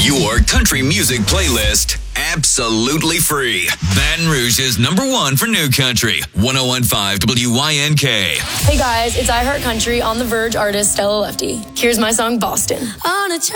Your country music playlist, absolutely free. Baton Rouge's #1 for new country, 101.5 WYNK. Hey guys, it's I Heart Country on the Verge artist Stella Lefty. Here's my song Boston. On a